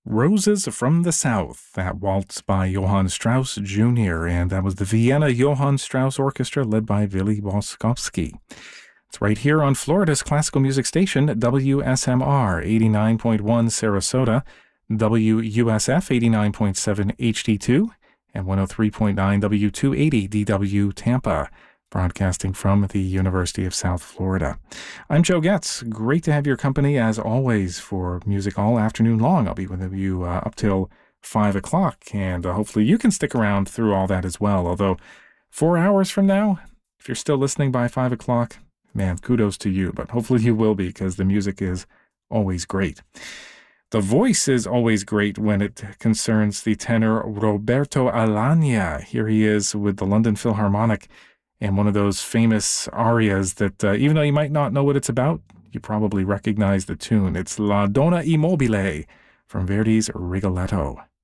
Roses from the South, that waltz by Johann Strauss Jr., and that was the Vienna Johann Strauss Orchestra led by Willy Boskowski. It's right here on Florida's classical music station, WSMR 89.1 Sarasota, WUSF 89.7 HD2, and 103.9 W280 DW Tampa, broadcasting from the University of South Florida. I'm Joe Getz. Great to have your company, as always, for music all afternoon long. I'll be with you up till 5 o'clock, and hopefully you can stick around through all that as well. Although 4 hours from now, if you're still listening by 5 o'clock, man, kudos to you, but hopefully you will be, because the music is always great. The voice is always great when it concerns the tenor Roberto Alagna. Here he is with the London Philharmonic, and one of those famous arias that, even though you might not know what it's about, you probably recognize the tune. It's La Donna Immobile from Verdi's Rigoletto.